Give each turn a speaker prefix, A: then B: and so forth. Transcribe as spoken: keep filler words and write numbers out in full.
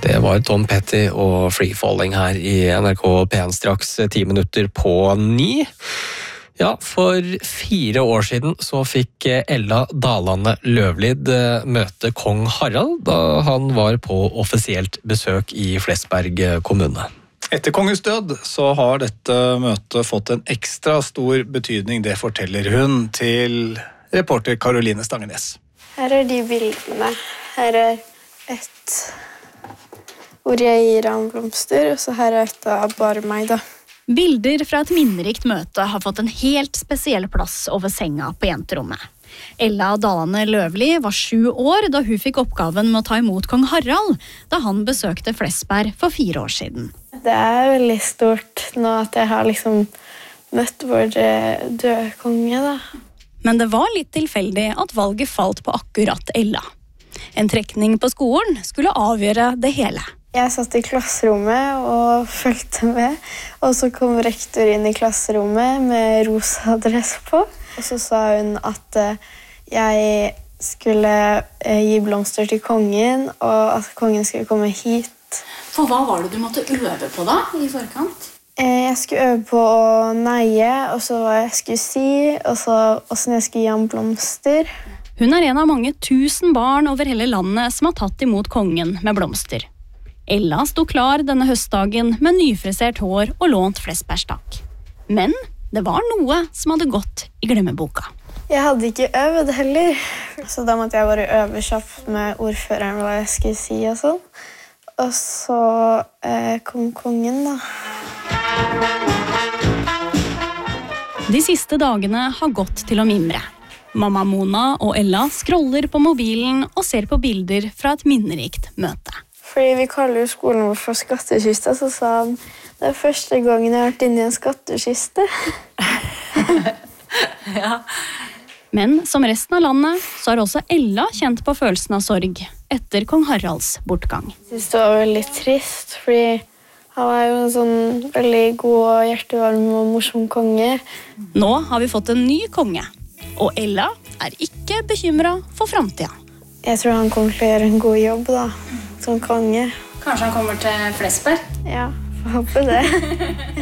A: Det var Tom Petty og Free Falling her i N R K P en straks ti minutter på ni. Ja, for fire år siden så fikk Ella Dalane Løvlid møte kong Harald da han var på offisielt besøk i Flesberg kommune.
B: Etter kongens død så har dette møtet fått en ekstra stor betydning, det forteller hun til reporter Karoline Stangenes.
C: Her er de bildene. Her er et hvor jeg gir ham blomster, og så her er et av bare meg da.
D: Bilder fra et minnerikt møte har fått en helt spesiell plass over senga på jenterommet. Ella Dalane Løvlid var sju år da hun fikk oppgaven med å ta imot kong Harald, da han besøkte Flesberg for fire år siden.
C: Det er veldig stort nå at jeg har liksom møtt vår døde konge da.
D: Men det var litt tilfeldig at valget falt på akkurat Ella. En trekning på skolen skulle avgjøre det hele.
C: Jeg satt i klasserommet og fulgte med, og så kom rektor inn i klasserommet med rosa dress på. Og så sa hun at jeg skulle gi blomster til kongen, og at kongen skulle komme hit.
D: For hva var det du måtte øve på da, i forkant?
C: Jeg skulle øve på å neie, og så hva jeg skulle si, og så hvordan jeg skulle gi ham blomster.
D: Hun er en av mange tusen barn over hele landet som har tatt imot kongen med blomster. Ella sto klar denne høstdagen med nyfrisert hår og lånt Flesbergstakk. Men det var noe som hadde gått i glemmeboka.
C: Jeg hadde ikke øvd heller, så da måtte jeg bare øve kjapt med ordføreren hva jeg skulle si og sånn. Og så eh, kom kongen da.
D: De siste dagene har gått til å mimre. Mamma Mona og Ella scroller på mobilen og ser på bilder fra et minnerikt møte.
C: Fordi vi kaller jo skolen vår for skattkista, så sa han, det er første gangen jeg har vært inne i en skattkiste.
D: Ja. Men som resten av landet, så har også Ella kjent på følelsen av sorg etter kong Haralds bortgang.
C: Jeg synes det var veldig trist, fordi han er jo en sånn veldig god og hjertevarm og morsom konge.
D: Nå har vi fått en ny konge, og Ella er ikke bekymret for fremtiden.
C: Jeg tror han kommer til å gjøre en god jobb da, som konge.
D: Kanskje han kommer til Flesberg?
C: Ja, får håpe det.